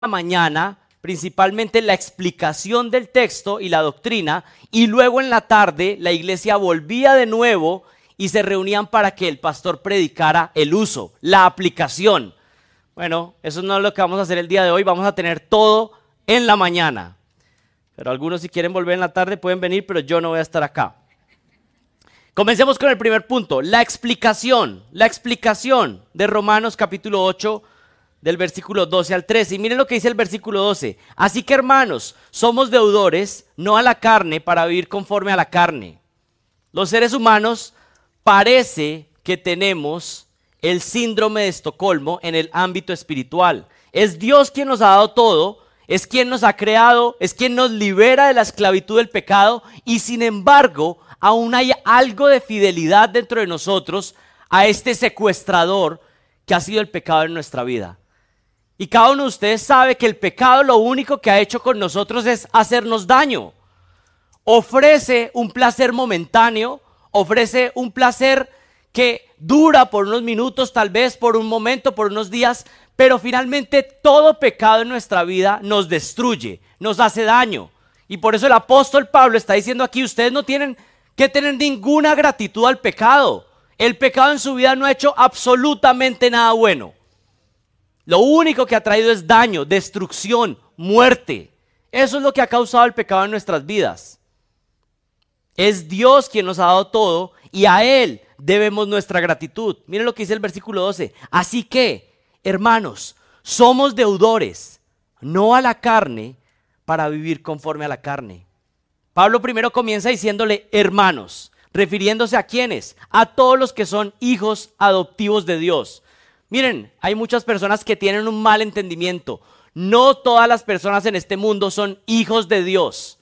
la mañana, principalmente la explicación del texto y la doctrina, y luego en la tarde la iglesia volvía de nuevo y se reunían para que el pastor predicara el uso, la aplicación. Bueno, eso no es lo que vamos a hacer el día de hoy, vamos a tener todo en la mañana. Pero algunos si quieren volver en la tarde pueden venir, pero yo no voy a estar acá. Comencemos con el primer punto, la explicación de Romanos capítulo 8, del versículo 12 al 13. Y miren lo que dice el versículo 12. Así que hermanos, somos deudores, no a la carne, para vivir conforme a la carne. Los seres humanos parece que tenemos el síndrome de Estocolmo en el ámbito espiritual. Es Dios quien nos ha dado todo, es quien nos ha creado, es quien nos libera de la esclavitud del pecado y sin embargo aún hay algo de fidelidad dentro de nosotros a este secuestrador que ha sido el pecado en nuestra vida. Y cada uno de ustedes sabe que el pecado lo único que ha hecho con nosotros es hacernos daño. Ofrece un placer momentáneo, ofrece un placer que dura por unos minutos, tal vez por un momento, por unos días, pero finalmente todo pecado en nuestra vida nos destruye, nos hace daño. Y por eso el apóstol Pablo está diciendo aquí, ustedes no tienen que tener ninguna gratitud al pecado. El pecado en su vida no ha hecho absolutamente nada bueno. Lo único que ha traído es daño, destrucción, muerte. Eso es lo que ha causado el pecado en nuestras vidas. Es Dios quien nos ha dado todo y a Él debemos nuestra gratitud. Miren lo que dice el versículo 12. Así que, hermanos, somos deudores, no a la carne, para vivir conforme a la carne. Pablo primero comienza diciéndole hermanos, refiriéndose a quiénes, a todos los que son hijos adoptivos de Dios. Miren, hay muchas personas que tienen un mal entendimiento. No todas las personas en este mundo son hijos de Dios.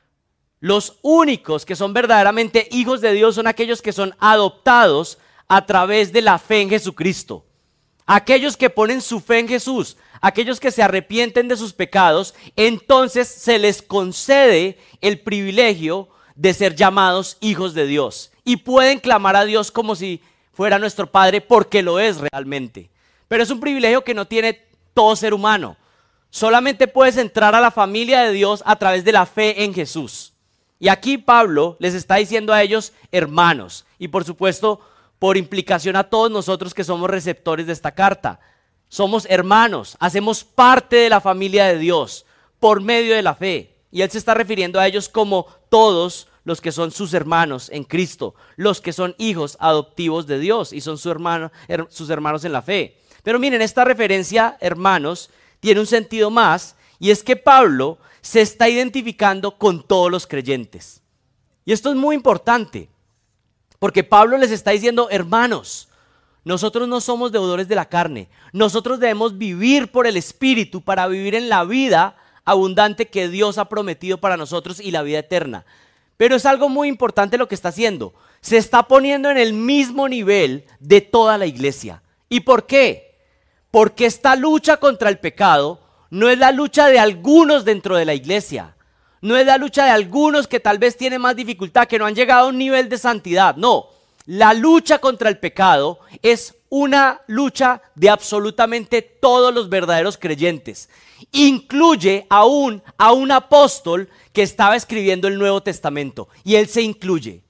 Los únicos que son verdaderamente hijos de Dios son aquellos que son adoptados a través de la fe en Jesucristo. Aquellos que ponen su fe en Jesús, aquellos que se arrepienten de sus pecados, entonces se les concede el privilegio de ser llamados hijos de Dios. Y pueden clamar a Dios como si fuera nuestro Padre, porque lo es realmente. Pero es un privilegio que no tiene todo ser humano. Solamente puedes entrar a la familia de Dios a través de la fe en Jesús. Y aquí Pablo les está diciendo a ellos hermanos. Y por supuesto, por implicación a todos nosotros que somos receptores de esta carta. Somos hermanos, hacemos parte de la familia de Dios por medio de la fe. Y él se está refiriendo a ellos como todos los que son sus hermanos en Cristo, los que son hijos adoptivos de Dios y son sus hermanos en la fe. Pero miren, esta referencia, hermanos, tiene un sentido más y es que Pablo se está identificando con todos los creyentes. Y esto es muy importante porque Pablo les está diciendo, hermanos, nosotros no somos deudores de la carne, nosotros debemos vivir por el Espíritu para vivir en la vida abundante que Dios ha prometido para nosotros y la vida eterna. Pero es algo muy importante lo que está haciendo. Se está poniendo en el mismo nivel de toda la iglesia. ¿Y por qué? Porque esta lucha contra el pecado no es la lucha de algunos dentro de la iglesia. No es la lucha de algunos que tal vez tienen más dificultad, que no han llegado a un nivel de santidad. No, la lucha contra el pecado es una lucha de absolutamente todos los verdaderos creyentes. Incluye aún a un apóstol que estaba escribiendo el Nuevo Testamento y él se incluye.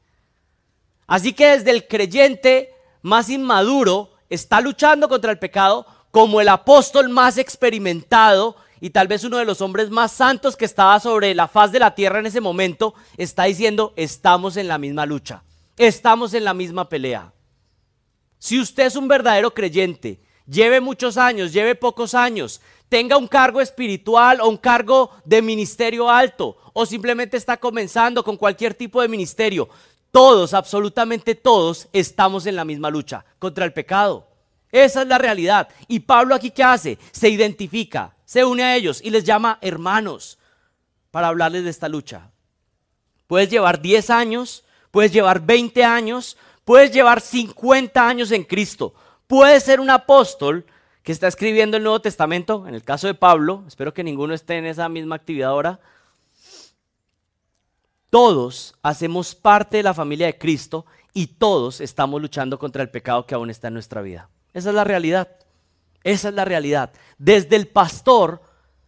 Así que desde el creyente más inmaduro está luchando contra el pecado como el apóstol más experimentado y tal vez uno de los hombres más santos que estaba sobre la faz de la tierra en ese momento está diciendo estamos en la misma lucha, estamos en la misma pelea. Si usted es un verdadero creyente, lleve muchos años, lleve pocos años, tenga un cargo espiritual o un cargo de ministerio alto o simplemente está comenzando con cualquier tipo de ministerio, todos, absolutamente todos, estamos en la misma lucha contra el pecado. Esa es la realidad. Y Pablo aquí ¿qué hace? Se identifica, se une a ellos y les llama hermanos para hablarles de esta lucha. Puedes llevar 10 años, puedes llevar 20 años, puedes llevar 50 años en Cristo, puedes ser un apóstol que está escribiendo el Nuevo Testamento, en el caso de Pablo, espero que ninguno esté en esa misma actividad ahora. Todos hacemos parte de la familia de Cristo y todos estamos luchando contra el pecado que aún está en nuestra vida. Esa es la realidad. Esa es la realidad. Desde el pastor